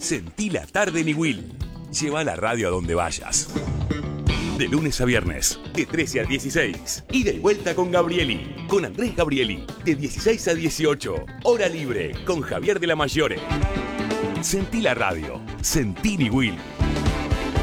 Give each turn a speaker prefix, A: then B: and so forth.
A: Sentí la tarde en Iguil. Lleva la radio a donde vayas. De lunes a viernes, de 13 a 16. Ida y vuelta con Gabrieli. Con Andrés Gabrieli. De 16 a 18. Hora libre con Javier de la Mayore. Sentí la radio. Sentí Iguil.